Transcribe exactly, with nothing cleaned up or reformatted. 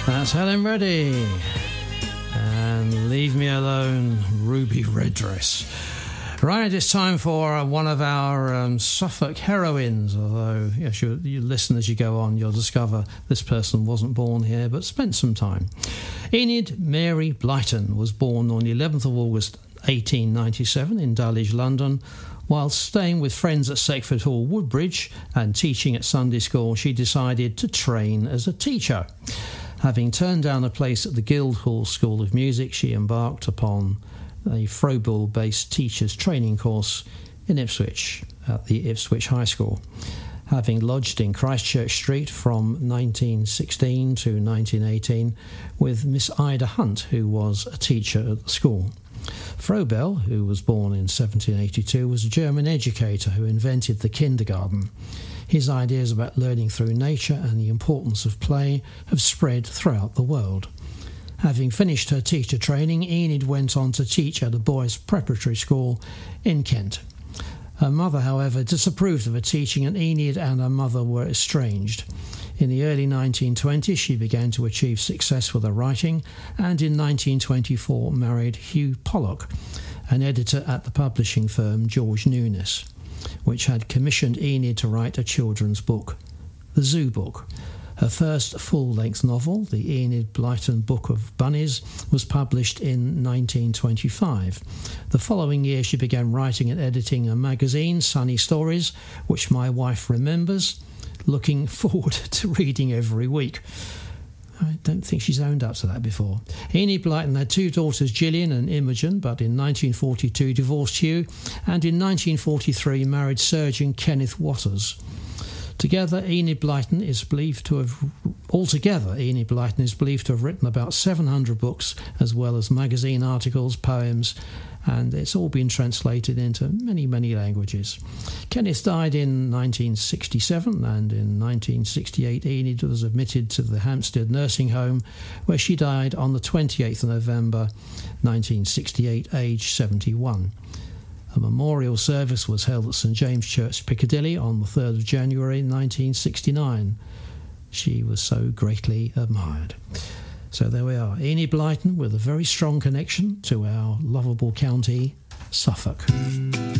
That's Helen Reddy. And Leave Me Alone, Ruby Redress. Right, it's time for one of our um, Suffolk heroines, although yes, you, you listen as you go on, you'll discover this person wasn't born here but spent some time. Enid Mary Blyton was born on the eleventh of August eighteen ninety-seven in Dulwich, London. While staying with friends at Seckford Hall, Woodbridge, and teaching at Sunday school, she decided to train as a teacher. Having turned down a place at the Guildhall School of Music, she embarked upon a Froebel-based teacher's training course in Ipswich at the Ipswich High School. Having lodged in Christchurch Street from nineteen sixteen to nineteen eighteen with Miss Ida Hunt, who was a teacher at the school. Froebel, who was born in seventeen eighty-two, was a German educator who invented the kindergarten. His ideas about learning through nature and the importance of play have spread throughout the world. Having finished her teacher training, Enid went on to teach at a boys' preparatory school in Kent. Her mother, however, disapproved of her teaching, and Enid and her mother were estranged. In the early nineteen twenties, she began to achieve success with her writing, and in nineteen twenty-four married Hugh Pollock, an editor at the publishing firm George Nunes, which had commissioned Enid to write a children's book, The Zoo Book. Her first full-length novel, the Enid Blyton Book of Bunnies, was published in nineteen twenty-five. The following year she began writing and editing a magazine, Sunny Stories, which my wife remembers, looking forward to reading every week. I don't think she's owned up to that before. Enid Blyton had two daughters, Gillian and Imogen, but in nineteen forty-two divorced Hugh, and in nineteen forty-three married surgeon Kenneth Waters. Together, Enid Blyton is believed to have altogether Enid Blyton is believed to have written about seven hundred books, as well as magazine articles, poems, and it's all been translated into many, many languages. Kenneth died in nineteen sixty-seven, and in nineteen sixty-eight Enid was admitted to the Hampstead nursing home, where she died on the twenty-eighth of November nineteen sixty-eight, aged seventy-one. A memorial service was held at St James Church, Piccadilly, on the third of January nineteen sixty-nine. She was so greatly admired. So there we are, Enid Blyton with a very strong connection to our lovable county, Suffolk.